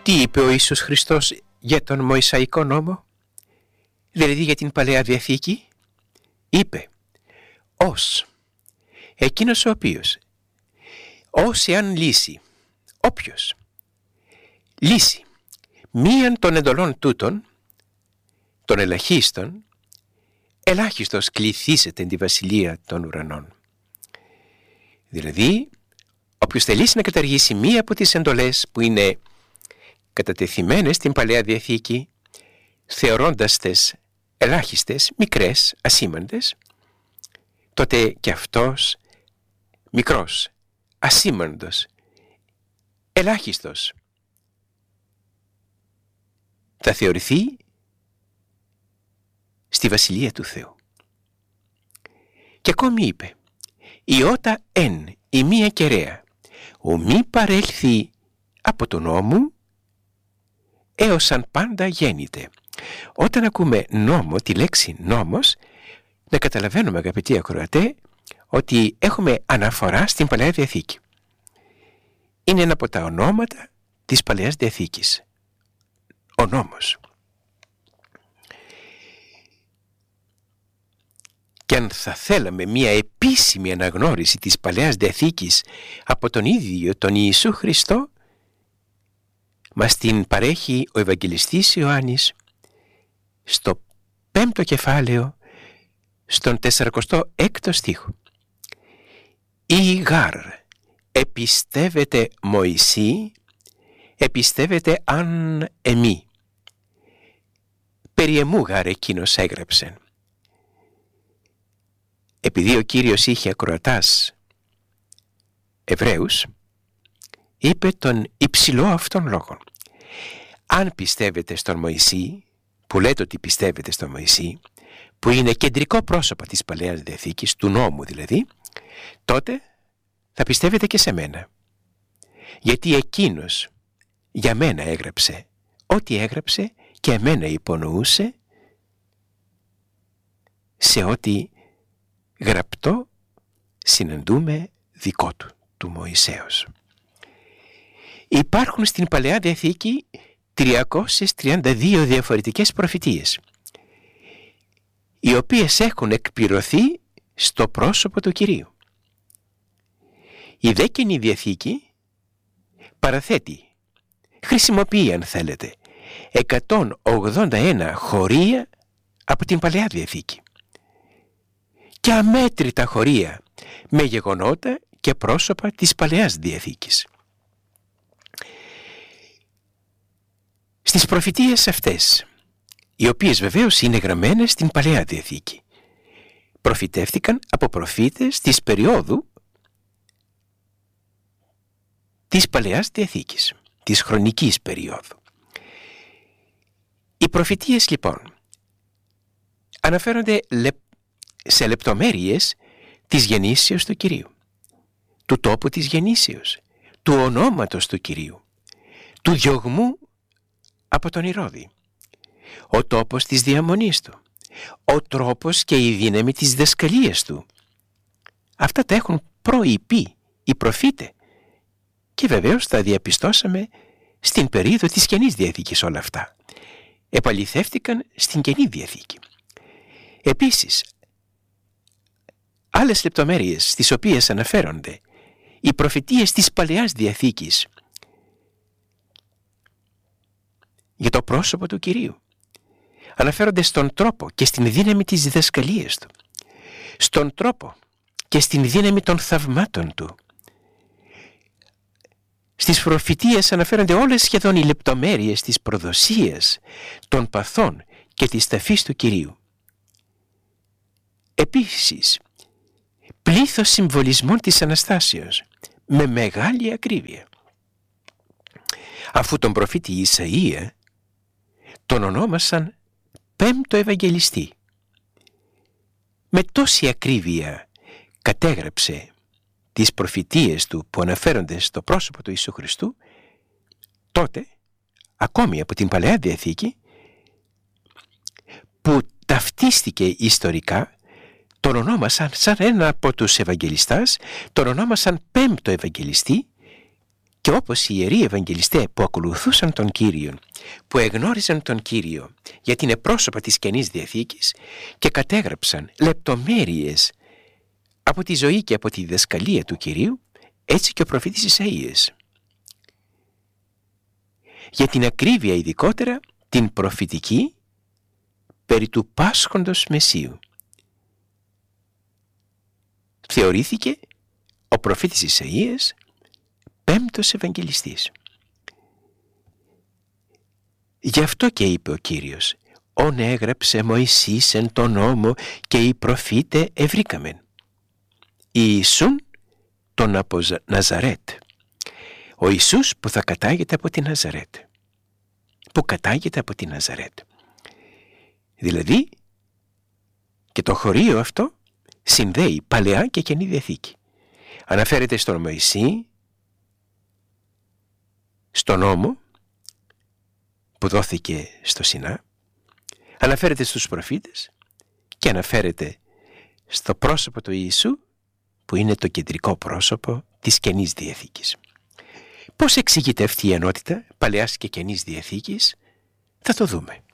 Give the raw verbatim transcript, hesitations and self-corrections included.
Τι είπε ο Ιησούς Χριστός για τον Μωυσαϊκό νόμο, δηλαδή για την Παλαιά Διαθήκη? Είπε ως εκείνος ο οποίος, ως εάν λύσει, όποιος λύσει μίαν των εντολών τούτων, των ελαχίστων, ελάχιστος κληθήσεται εν τη βασιλεία των ουρανών. Δηλαδή, όποιος θελήσει να καταργήσει μία από τις εντολές που είναι κατατεθειμένες στην Παλαιά Διαθήκη, θεωρώντας τες ελάχιστες, μικρές, ασήμαντες, τότε και αυτός μικρός, ασήμαντος, ελάχιστος θα θεωρηθεί στη Βασιλεία του Θεού. Και ακόμη είπε, «Ιώτα εν η μία κεραία, ο μη παρέλθει από τον νόμο, έως αν πάντα γέννηται». Όταν ακούμε νόμο, τη λέξη νόμος, να καταλαβαίνουμε, αγαπητοί ακροατέ, ότι έχουμε αναφορά στην Παλαιά Διαθήκη. Είναι ένα από τα ονόματα της Παλαιάς Διαθήκης. Ο νόμος. Και αν θα θέλαμε μια επίσημη αναγνώριση της Παλαιάς Διαθήκης από τον ίδιο τον Ιησού Χριστό, μας την παρέχει ο Ευαγγελιστής Ιωάννης στο πέμπτο κεφάλαιο, στον τεσσαρακοστό έκτο στίχο. «Ή γάρ επιστεύεται Μωυσή, επιστεύεται αν εμεί. Περί εμού γάρ εκείνος έγραψε». Επειδή ο Κύριος είχε ακροατάς Εβραίους, είπε τον υψηλό αυτόν λόγο. Αν πιστεύετε στον Μωυσή, που λέτε ότι πιστεύετε στον Μωυσή, που είναι κεντρικό πρόσωπο της Παλαιάς Διαθήκης, του νόμου δηλαδή, τότε θα πιστεύετε και σε μένα. Γιατί εκείνος για μένα έγραψε ό,τι έγραψε και εμένα υπονοούσε σε ό,τι γραπτό συναντούμε δικό του, του Μωυσέως. Υπάρχουν στην Παλαιά Διαθήκη τριακόσιες τριάντα δύο διαφορετικές προφητείες, οι οποίες έχουν εκπληρωθεί στο πρόσωπο του Κυρίου. Η δε Καινή Διαθήκη παραθέτει, χρησιμοποιεί αν θέλετε, εκατόν ογδόντα ένα χωρία από την Παλαιά Διαθήκη και αμέτρητα χωρία με γεγονότα και πρόσωπα της Παλαιάς Διαθήκης. Στις προφητείες αυτές, οι οποίες βεβαίως είναι γραμμένες στην Παλαιά Διαθήκη, προφητεύτηκαν από προφήτες της περίοδου της Παλαιάς Διαθήκης, της χρονικής περίοδου. Οι προφητείες λοιπόν αναφέρονται σε λεπτομέρειες της γεννήσεως του Κυρίου, του τόπου της γεννήσεως, του ονόματος του Κυρίου, του διωγμού από τον Ηρώδη, ο τόπος της διαμονής του, ο τρόπος και η δύναμη της διδασκαλίας του. Αυτά τα έχουν προειπεί οι προφήτες και βεβαίως τα διαπιστώσαμε στην περίοδο της Καινής Διαθήκης όλα αυτά. Επαληθεύτηκαν στην Καινή Διαθήκη. Επίσης, άλλες λεπτομέρειες στις οποίες αναφέρονται οι προφητείες της Παλαιάς Διαθήκης για το πρόσωπο του Κυρίου αναφέρονται στον τρόπο και στην δύναμη της διδασκαλίας του, στον τρόπο και στην δύναμη των θαυμάτων του. Στις προφητείες αναφέρονται όλες σχεδόν οι λεπτομέρειες της προδοσίας, των παθών και της ταφής του Κυρίου. Επίσης, πλήθος συμβολισμών της Αναστάσεως με μεγάλη ακρίβεια. Αφού τον προφήτη Ισαΐα τον ονόμασαν πέμπτο Ευαγγελιστή, με τόση ακρίβεια κατέγραψε τις προφητείες του που αναφέρονται στο πρόσωπο του Ιησού Χριστού, τότε ακόμη από την Παλαιά Διαθήκη, που ταυτίστηκε ιστορικά, τον ονόμασαν σαν ένα από τους Ευαγγελιστάς, τον ονόμασαν πέμπτο Ευαγγελιστή Και όπως οι ιεροί Ευαγγελιστές που ακολουθούσαν τον Κύριο, που εγνώριζαν τον Κύριο γιατί είναι πρόσωπα της Καινής Διαθήκης και κατέγραψαν λεπτομέρειες από τη ζωή και από τη διδασκαλία του Κυρίου, έτσι και ο προφήτης Ισαΐας. Για την ακρίβεια ειδικότερα την προφητική περί του πάσχοντος Μεσσίου. Θεωρήθηκε ο προφήτης Ισαΐας πέμπτος Ευαγγελιστής. Γι' αυτό και είπε ο Κύριος, «Ον έγραψε Μωυσής εν τον νόμο και οι προφήτε ευρήκαμεν. Ιησούν τον από Ναζαρέτ». Ο Ιησούς που θα κατάγεται από την Ναζαρέτ. Που κατάγεται από την Ναζαρέτ. Δηλαδή, και το χωρίο αυτό συνδέει Παλαιά και Καινή Διαθήκη. Αναφέρεται στον Μωυσή, στον νόμο που δόθηκε στο Σινά, αναφέρεται στους προφήτες και αναφέρεται στο πρόσωπο του Ιησού, που είναι το κεντρικό πρόσωπο της Καινής Διαθήκης. Πώς εξηγείται αυτή η ενότητα Παλαιάς και Καινής Διαθήκης, θα το δούμε.